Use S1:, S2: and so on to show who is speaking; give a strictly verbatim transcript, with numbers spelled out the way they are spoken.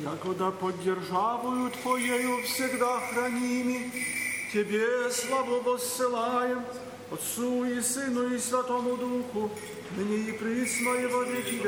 S1: якогда под державою Твоею всегда храними, Тебе славу воссылаем, Отцу и Сыну и Святому Духу, ныне и присно и во веки